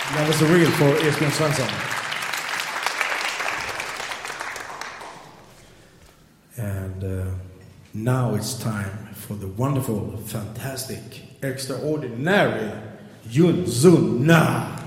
That was a reel for Esbjörn Svensson. And now it's time for the wonderful, fantastic, extraordinary Yun Zun Na.